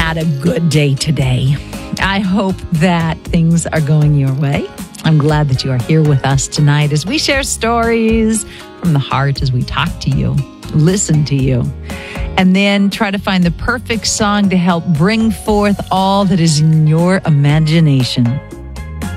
had a good day today. I hope that things are going your way. I'm glad that you are here with us tonight as we share stories from the heart, as we talk to you, listen to you, and then try to find the perfect song to help bring forth all that is in your imagination.